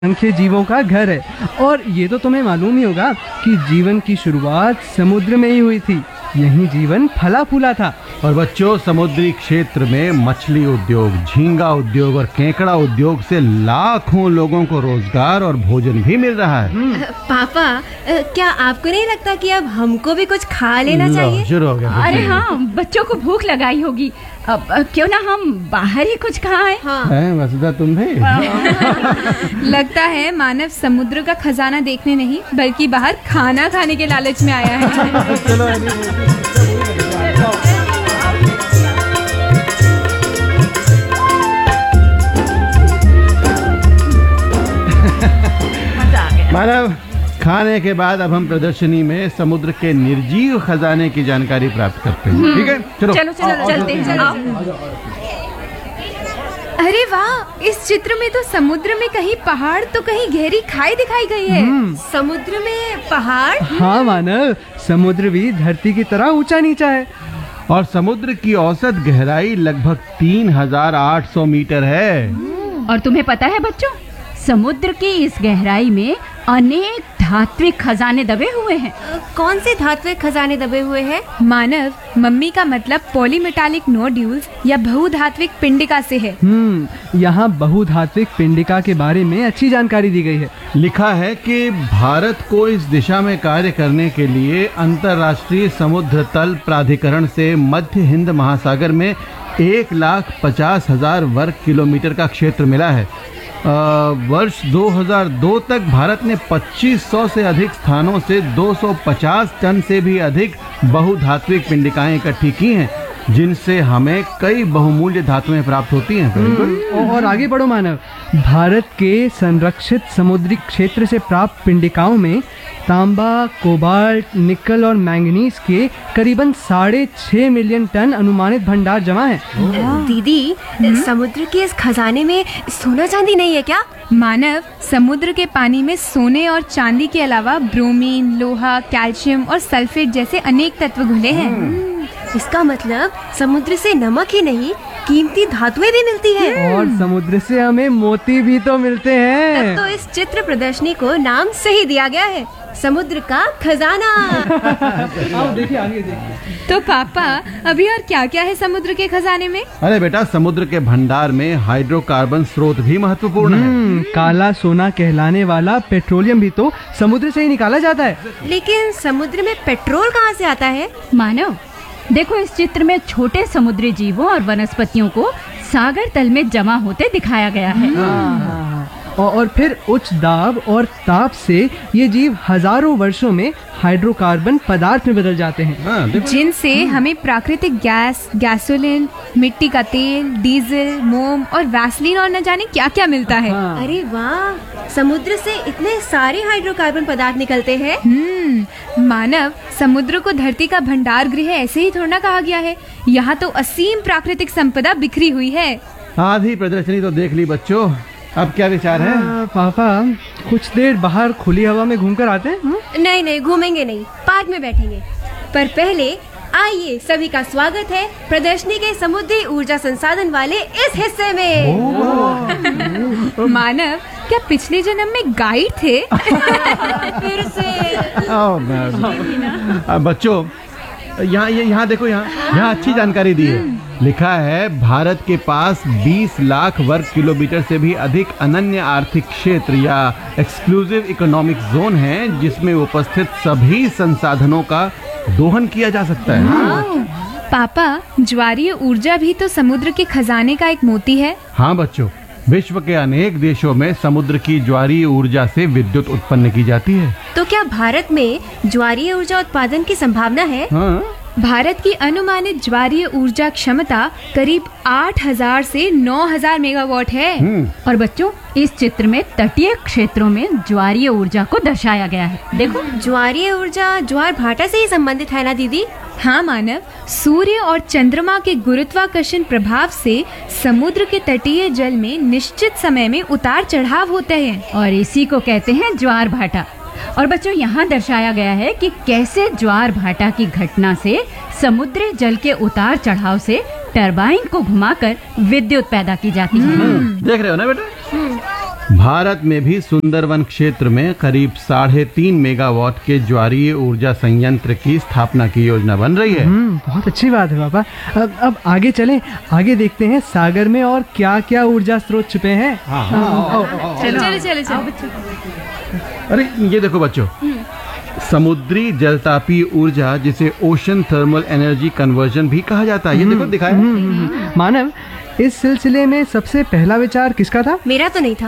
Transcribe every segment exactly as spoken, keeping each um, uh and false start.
असंख्य जीवों का घर है। और ये तो तुम्हें मालूम ही होगा कि जीवन की शुरुआत समुद्र में ही हुई थी, यही जीवन फला फूला था। और बच्चों, समुद्री क्षेत्र में मछली उद्योग, झींगा उद्योग और केकड़ा उद्योग से लाखों लोगों को रोजगार और भोजन भी मिल रहा है। पापा, क्या आपको नहीं लगता कि अब हमको भी कुछ खा लेना चाहिए? शुरू हो गया। अरे हाँ, बच्चों को भूख लगाई होगी। अब क्यों ना हम बाहर ही कुछ खाएं? हाँ। वसुधा, तुम भी? लगता है मानव समुद्र का खजाना देखने नहीं बल्कि बाहर खाना खाने के लालच में आया है। चलो मानव, खाने के बाद अब हम प्रदर्शनी में समुद्र के निर्जीव खजाने की जानकारी प्राप्त करते हैं। ठीक है, चलो चलो चलो चलते हैं, चलो। अरे वाह, इस चित्र में तो समुद्र में कहीं पहाड़ तो कहीं गहरी खाई दिखाई गई है। समुद्र में पहाड़? हाँ मानव, समुद्र भी धरती की तरह ऊंचा नीचा है। और समुद्र की औसत गहराई लगभग तीन हजार आठ सौ मीटर है। और तुम्हें पता है बच्चों, समुद्र की इस गहराई में अनेक धात्विक खजाने दबे हुए हैं। कौन से धात्विक खजाने दबे हुए हैं? मानव, मम्मी का मतलब पॉलीमेटालिक नोड्यूल्स या बहुधात्विक पिंडिका से है। हम्म यहाँ बहुधात्विक पिंडिका के बारे में अच्छी जानकारी दी गई है। लिखा है कि भारत को इस दिशा में कार्य करने के लिए अंतर्राष्ट्रीय समुद्र तल प्राधिकरण से मध्य हिंद महासागर में एक लाख पचास हजार वर्ग किलोमीटर का क्षेत्र मिला है। आ, वर्ष दो हज़ार दो तक भारत ने पच्चीस सौ से अधिक स्थानों से दो सौ पचास टन से भी अधिक बहुधात्विक पिंडिकाएं इकट्ठी की हैं, जिनसे हमें कई बहुमूल्य धातुएं प्राप्त होती हैं। और आगे बढ़ो मानव, भारत के संरक्षित समुद्री क्षेत्र से प्राप्त पिंडिकाओं में तांबा, कोबाल्ट, निकल और मैंगनीज के करीबन साढ़े छह मिलियन टन अनुमानित भंडार जमा है। दीदी, समुद्र के इस खजाने में सोना चांदी नहीं है क्या? मानव, समुद्र के पानी में सोने और चांदी के अलावा ब्रोमीन, लोहा, कैल्शियम और सल्फेट जैसे अनेक तत्व घुले हैं। इसका मतलब समुद्र से नमक ही नहीं, कीमती धातुएं भी मिलती हैं। और समुद्र से हमें मोती भी तो मिलते हैं। तब तो इस चित्र प्रदर्शनी को नाम सही दिया गया है, समुद्र का खजाना। आओ देखिए, आगे देखिए। तो पापा, अभी और क्या क्या है समुद्र के खजाने में? अरे बेटा, समुद्र के भंडार में हाइड्रोकार्बन स्रोत भी महत्वपूर्ण है। काला सोना कहलाने वाला पेट्रोलियम भी तो समुद्र से ही निकाला जाता है। लेकिन समुद्र में पेट्रोल कहाँ से आता है? मानव, देखो, इस चित्र में छोटे समुद्री जीवों और वनस्पतियों को सागर तल में जमा होते दिखाया गया है। और फिर उच्च दाब और ताप से ये जीव हजारों वर्षों में हाइड्रोकार्बन पदार्थ में बदल जाते हैं, जिनसे हमें प्राकृतिक गैस, गैसोलीन, मिट्टी का तेल, डीजल, मोम और वैसलीन और न जाने क्या क्या मिलता है। हाँ। अरे वाह, समुद्र से इतने सारे हाइड्रोकार्बन पदार्थ निकलते हैं। हम्म मानव, समुद्र को धरती का भंडार गृह ऐसे ही थोड़ा कहा गया है। यहाँ तो असीम प्राकृतिक संपदा बिखरी हुई है। आधी प्रदर्शनी तो देख ली बच्चों, अब क्या विचार है? आ, पापा, कुछ देर बाहर खुली हवा में घूमकर आते हैं। नहीं नहीं, घूमेंगे नहीं, पार्क में बैठेंगे। पर पहले आइए, सभी का स्वागत है प्रदर्शनी के समुद्री ऊर्जा संसाधन वाले इस हिस्से में। मानव, क्या पिछले जन्म में गाइड थे? फिर से। अब बच्चों, यहाँ यहाँ देखो, यहाँ यहाँ अच्छी जानकारी दी है। लिखा है, भारत के पास बीस लाख वर्ग किलोमीटर से भी अधिक अनन्य आर्थिक क्षेत्र या एक्सक्लूसिव इकोनॉमिक जोन है, जिसमें उपस्थित सभी संसाधनों का दोहन किया जा सकता है। पापा, ज्वारीय ऊर्जा भी तो समुद्र के खजाने का एक मोती है। हाँ बच्चों, विश्व के अनेक देशों में समुद्र की ज्वारीय ऊर्जा से विद्युत उत्पन्न की जाती है। तो क्या भारत में ज्वारीय ऊर्जा उत्पादन की संभावना है? हाँ? भारत की अनुमानित ज्वारीय ऊर्जा क्षमता करीब आठ हज़ार से नौ हज़ार मेगावाट है। और बच्चों, इस चित्र में तटीय क्षेत्रों में ज्वारीय ऊर्जा को दर्शाया गया है। देखो, ज्वारीय ऊर्जा ज्वार भाटा से ही संबंधित है ना दीदी? हाँ मानव, सूर्य और चंद्रमा के गुरुत्वाकर्षण प्रभाव से समुद्र के तटीय जल में निश्चित समय में उतार चढ़ाव होते हैं, और इसी को कहते हैं ज्वार भाटा। और बच्चों, यहाँ दर्शाया गया है कि कैसे ज्वार भाटा की घटना से समुद्री जल के उतार चढ़ाव से टरबाइन को घुमाकर विद्युत पैदा की जाती है। देख रहे हो ना बेटा? भारत में भी सुंदरवन क्षेत्र में करीब साढ़े तीन मेगावाट के ज्वारीय ऊर्जा संयंत्र की स्थापना की योजना बन रही है। हम्म, बहुत अच्छी बात है पापा। अब अब आगे चलें, आगे देखते हैं सागर में और क्या क्या ऊर्जा स्रोत छुपे हैं। हाँ, हाँ, आओ, आओ, आओ। चलो चलो चलो चलो। अरे ये देखो बच्चों, समुद्री जलतापीय ऊर्जा जिसे ओशन थर्मल एनर्जी कन्वर्जन भी कहा जाता है, ये देखो दिखाया है। हम्म, हम्म, मानव, इस सिलसिले में सबसे पहला विचार किसका था? मेरा तो नहीं था।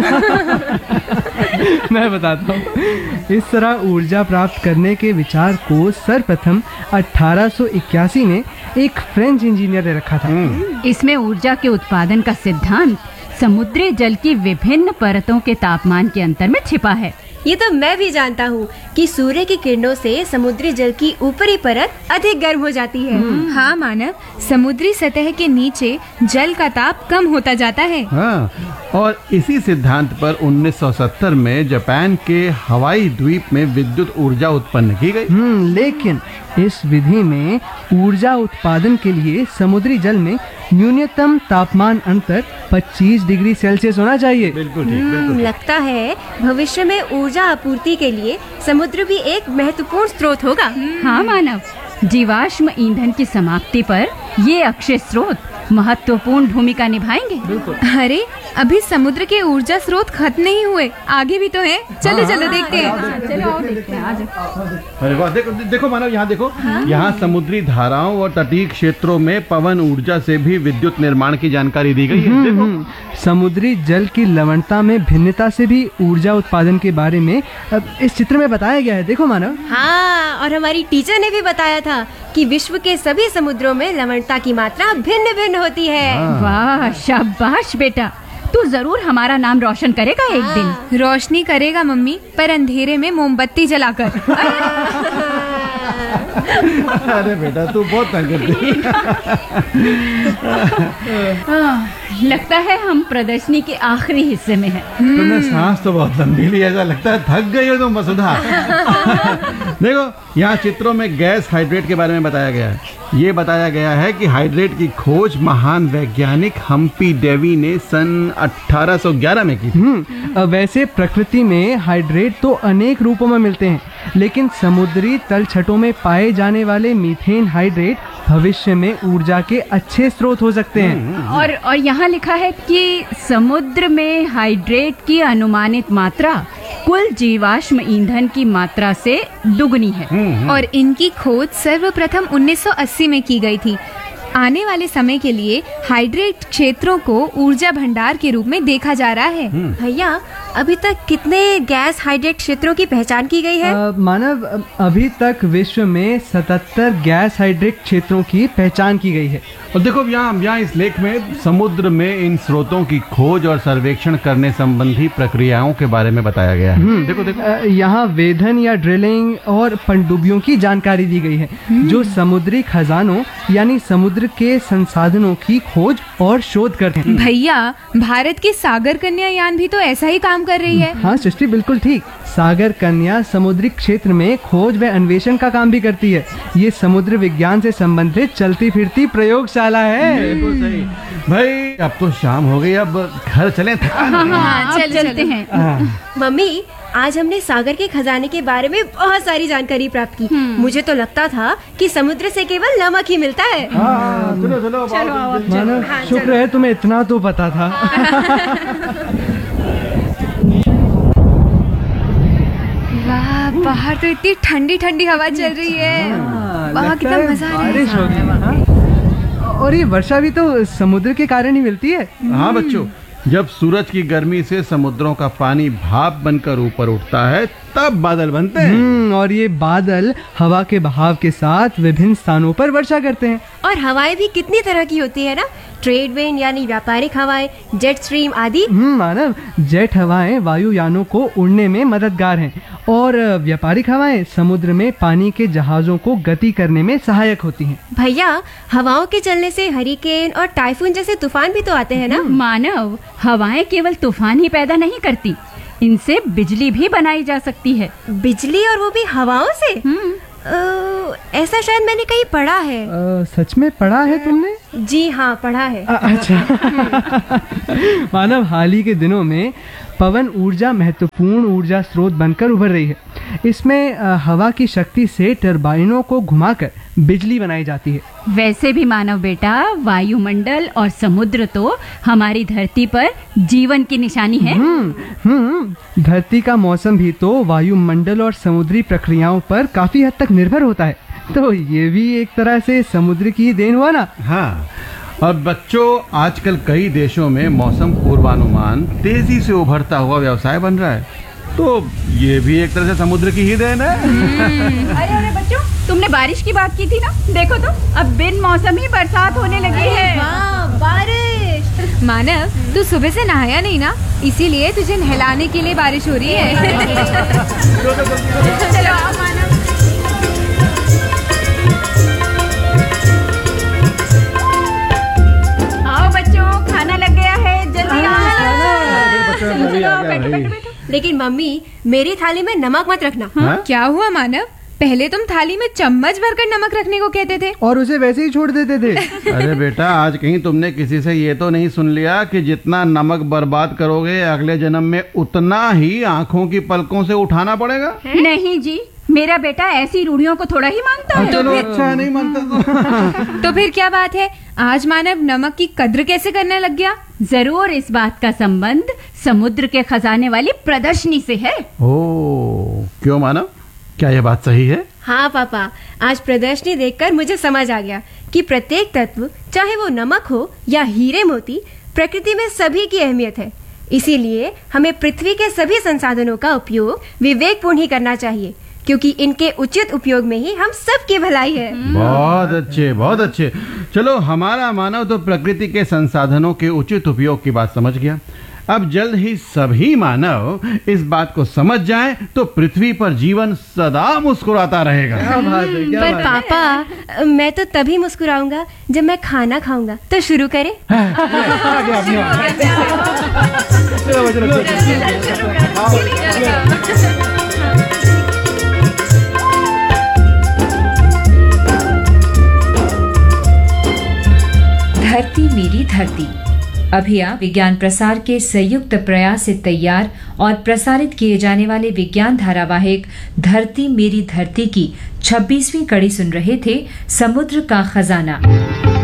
मैं बताता हूँ। इस तरह ऊर्जा प्राप्त करने के विचार को सर्वप्रथम अठारह सौ इक्यासी में एक फ्रेंच इंजीनियर ने रखा था। इसमें ऊर्जा के उत्पादन का सिद्धांत समुद्री जल की विभिन्न परतों के तापमान के अंतर में छिपा है। ये तो मैं भी जानता हूँ कि सूर्य की किरणों से समुद्री जल की ऊपरी परत अधिक गर्म हो जाती है। हाँ मानव, समुद्री सतह के नीचे जल का ताप कम होता जाता है। हाँ, और इसी सिद्धांत पर उन्नीस सौ सत्तर में जापान के हवाई द्वीप में विद्युत ऊर्जा उत्पन्न की गई। हम्म, लेकिन इस विधि में ऊर्जा उत्पादन के लिए समुद्री जल में न्यूनतम तापमान अंतर पच्चीस डिग्री सेल्सियस होना चाहिए। बिल्कुल ठीक, हम्म, बिल्कुल। लगता है भविष्य में ऊर्जा आपूर्ति के लिए समुद्र भी एक महत्वपूर्ण स्रोत होगा। हाँ मानव, जीवाश्म ईंधन की समाप्ति पर ये अक्षय स्रोत महत्वपूर्ण भूमिका निभाएंगे। अरे अभी समुद्र के ऊर्जा स्रोत खत्म नहीं हुए, आगे भी तो है। चलो चलो देखते हैं। चलो आओ देखते हैं, आ जाओ। अरे वाह, देखो देखो मानव, यहाँ देखो, यहाँ समुद्री धाराओं और तटीय क्षेत्रों में पवन ऊर्जा से भी विद्युत निर्माण की जानकारी दी गई है। देखो। हम्म, समुद्री जल की लवणता में भिन्नता से भी ऊर्जा उत्पादन के बारे में अब इस चित्र में बताया गया है। देखो मानव। हाँ, और हमारी टीचर ने भी बताया था कि विश्व के सभी समुद्रों में लवणता की मात्रा भिन्न भिन्न होती है। वाह, शाबाश बेटा, तू जरूर हमारा नाम रोशन करेगा एक दिन। रोशनी करेगा मम्मी, पर अंधेरे में मोमबत्ती जलाकर। अरे बेटा, तू बहुत तंग करती है। आह, लगता है हम प्रदर्शनी के आखिरी हिस्से में हैं। तुमने सांस तो बहुत लंबी ली, ऐसा लगता है थक गई हो तुम वसुधा। देखो, यहाँ चित्रों में गैस हाइड्रेट के बारे में बताया गया है। ये बताया गया है कि हाइड्रेट की खोज महान वैज्ञानिक हम्पी डेवी ने सन अठारह सौ ग्यारह में की थी। हम्म, वैसे प्रकृति में हाइड्रेट तो अनेक रूपों में मिलते हैं, लेकिन समुद्री तलछटों में पाए जाने वाले मीथेन हाइड्रेट भविष्य में ऊर्जा के अच्छे स्रोत हो सकते हैं। और और यहाँ लिखा है कि समुद्र में हाइड्रेट की अनुमानित मात्रा कुल जीवाश्म ईंधन की मात्रा से दुगनी है। और इनकी खोज सर्वप्रथम उन्नीस सौ अस्सी में की गई थी। आने वाले समय के लिए हाइड्रेट क्षेत्रों को ऊर्जा भंडार के रूप में देखा जा रहा है। भैया, अभी तक कितने गैस हाइड्रेट क्षेत्रों की पहचान की गई है? अ, मानव, अ, अभी तक विश्व में सतहत्तर गैस हाइड्रेट क्षेत्रों की पहचान की गई है। और देखो, यहाँ यहाँ इस लेख में समुद्र में इन स्रोतों की खोज और सर्वेक्षण करने संबंधी प्रक्रियाओं के बारे में बताया गया है। देखो देखो। अ, यहाँ वेधन या ड्रिलिंग और पनडुब्बियों की जानकारी दी गई है, जो समुद्री खजानों यानी समुद्र के संसाधनों की खोज और शोध करते हैं। भैया, भारत की सागर कन्या यान भी तो ऐसा ही काम कर रही है। हाँ सृष्टि, बिल्कुल ठीक। सागर कन्या समुद्री क्षेत्र में खोज व अन्वेषण का काम भी करती है। ये समुद्र विज्ञान से संबंधित चलती फिरती प्रयोगशाला है। बिल्कुल सही। भाई, अब तो शाम हो गई, अब घर चलें। थकान हाँ हो गई। हाँ, चल, अब चलते चल। हैं। मम्मी, आज हमने सागर के खजाने के बारे में बहुत सारी जानकारी प्राप्त की। मुझे तो लगता था कि समुद्र से केवल नमक ही मिलता है। हाँ, चलो चलो चलो आओ अब मानव, शुक्र है तुम्हें इतना तो पता था। वाह, बाहर तो इतनी ठंडी ठंडी हवा चल रही है। वाह, कितना मजा आ रहा है। बारिश होगी। हाँ? और ये वर्षा भी तो समुद्र के कारण ही मिलती है। हाँ बच्चों, जब सूरज की गर्मी से समुद्रों का पानी भाप बनकर ऊपर उठता है, तब बादल बनते हैं। हम्म, और ये बादल हवा के बहाव के साथ विभिन्न स्थानों पर वर्षा करते हैं। और हवाएं भी कितनी तरह की होती है ना, ट्रेड विंड यानी व्यापारिक हवाएं, जेट स्ट्रीम आदि। हम्म, मानव, जेट हवाएं वायुयानों को उड़ने में मददगार हैं और व्यापारिक हवाएं समुद्र में पानी के जहाजों को गति करने में सहायक होती हैं। भैया, हवाओं के चलने से हरिकेन और टाइफून जैसे तूफान भी तो आते हैं ना? मानव, हवाएं केवल तूफान ही पैदा नहीं करती, इनसे बिजली भी बनाई जा सकती है। बिजली, और वो भी हवाओं से? अ, ऐसा शायद मैंने कहीं पढ़ा है। आ, सच में पढ़ा है तुमने? जी हाँ, पढ़ा है। आ, अच्छा। मानव, हाल ही के दिनों में पवन ऊर्जा महत्वपूर्ण ऊर्जा स्रोत बनकर उभर रही है। इसमें अ, हवा की शक्ति से टरबाइनों को घुमाकर बिजली बनाई जाती है। वैसे भी मानव बेटा, वायुमंडल और समुद्र तो हमारी धरती पर जीवन की निशानी है। हम्म हम्म धरती का मौसम भी तो वायुमंडल और समुद्री प्रक्रियाओं पर काफी हद तक निर्भर होता है, तो ये भी एक तरह से समुद्र की देन हुआ ना। हाँ, और बच्चों, आजकल कई देशों में मौसम पूर्वानुमान तेजी से उभरता हुआ व्यवसाय बन रहा है, तो ये भी एक तरह से समुद्र की ही देन है। अरे अरे बच्चों, तुमने बारिश की बात की थी ना, देखो तो अब बिन मौसम ही बरसात होने लगी है। वाह, बारिश। मानव, तू सुबह से नहाया नहीं ना, इसीलिए तुझे नहलाने के लिए बारिश हो रही है। चलो आओ मानव। आओ बच्चों, खाना लग गया है, जल्दी आओ। चलो, चलो, बैठो, बैठो, बैठो। लेकिन मम्मी, मेरी थाली में नमक मत रखना। हाँ? क्या हुआ मानव? पहले तुम थाली में चम्मच भरकर नमक रखने को कहते थे। और उसे वैसे ही छोड़ देते थे। अरे बेटा, आज कहीं तुमने किसी से ये तो नहीं सुन लिया कि जितना नमक बर्बाद करोगे अगले जन्म में उतना ही आंखों की पलकों से उठाना पड़ेगा? नहीं जी, मेरा बेटा ऐसी रूढ़ियों को थोड़ा ही मानता है। चलो अच्छा है, नहीं मानता तो। तो फिर क्या बात है, आज मानव नमक की कद्र कैसे करने लग गया? जरूर इस बात का संबंध समुद्र के खजाने वाली प्रदर्शनी से है। ओ, क्यों मानव, क्या यह बात सही है? हाँ पापा, आज प्रदर्शनी देखकर मुझे समझ आ गया कि प्रत्येक तत्व, चाहे वो नमक हो या हीरे मोती, प्रकृति में सभी की अहमियत है। इसीलिए हमें पृथ्वी के सभी संसाधनों का उपयोग विवेकपूर्ण ही करना चाहिए, क्योंकि इनके उचित उपयोग में ही हम सब की भलाई है। बहुत अच्छे, बहुत अच्छे। चलो, हमारा मानव तो प्रकृति के संसाधनों के उचित उपयोग की बात समझ गया। अब जल्द ही सभी मानव इस बात को समझ जाएं तो पृथ्वी पर जीवन सदा मुस्कुराता रहेगा। क्या बात है, क्या पर बात है। पापा, मैं तो तभी मुस्कुराऊंगा जब मैं खाना खाऊंगा। तो शुरू करें। धरती मेरी धरती अभियान विज्ञान प्रसार के संयुक्त प्रयास से तैयार और प्रसारित किए जाने वाले विज्ञान धारावाहिक धरती मेरी धरती की छब्बीसवीं कड़ी सुन रहे थे, समुद्र का खजाना।